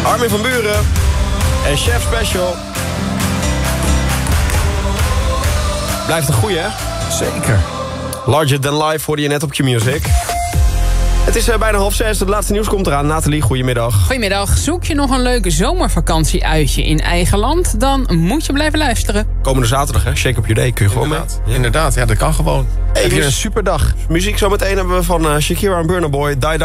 Armin van Buuren en Chef Special. Blijft een goeie, hè? Zeker. Larger Than Life hoorde je net op Q-Music. Het is bijna 5:30, het laatste nieuws komt eraan. Nathalie, goedemiddag. Goedemiddag. Zoek je nog een leuke zomervakantie-uitje in eigen land? Dan moet je blijven luisteren. Komende zaterdag, hè? Shake Up Your Day, kun je gewoon mee. Inderdaad, ja, dat kan gewoon. Heb je een superdag. Muziek zometeen hebben we van Shakira en Burna Boy, Die Die.